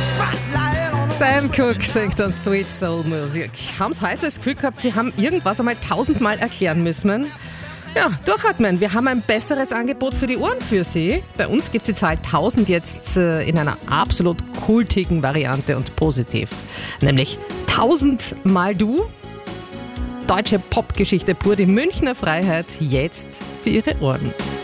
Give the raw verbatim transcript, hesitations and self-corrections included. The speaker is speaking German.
Sam Cooke singt dann Sweet Soul Music. Haben Sie heute das Gefühl gehabt, Sie haben irgendwas einmal tausendmal erklären müssen? Ja, durchatmen. Wir haben ein besseres Angebot für die Ohren für Sie. Bei uns gibt es die Zahl tausend jetzt äh, in einer absolut kultigen Variante und positiv. Nämlich tausend Mal Du. Deutsche Popgeschichte pur, die Münchner Freiheit jetzt für Ihre Ohren.